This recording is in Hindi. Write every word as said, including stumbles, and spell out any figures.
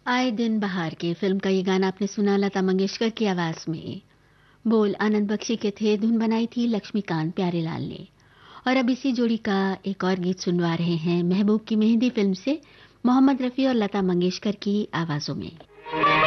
आए दिन बहार के फिल्म का ये गाना आपने सुना लता मंगेशकर की आवाज में। बोल आनंद बख्शी के थे, धुन बनाई थी लक्ष्मीकांत प्यारेलाल ने। और अब इसी जोड़ी का एक और गीत सुनवा रहे हैं महबूब की मेहंदी फिल्म से, मोहम्मद रफ़ी और लता मंगेशकर की आवाजों में।